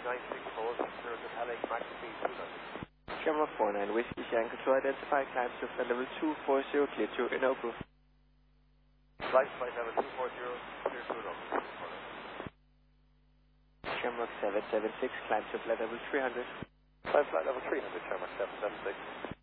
964, LA Max speed 290. Camera 49, Whiskey Yankee to identify climb to flight level 240, clear to Inobu. Flight level 240, clear to Inobu. Camera 776, climb to flight level 300. Flight level 300, Camera 776.